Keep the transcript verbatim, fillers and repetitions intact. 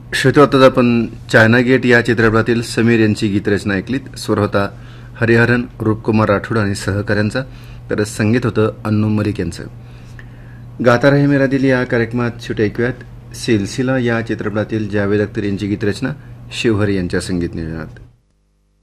श्रोतो, आता आपण China gate या चित्रपटातील समीर यांची गीतरचना ऐकलीत. स्वर होता हरिहरन, रूपकुमार राठोड आणि सहकाऱ्यांचा, तर संगीत होतं अन्नू मलिक यांचं. गाता रहे मेरा दिल या कार्यक्रमात शेवटी ऐकूयात सिलसिला या चित्रपटातील जावेद अख्तर यांची गीतरचना शिवहरी यांच्या संगीत नियोजनात.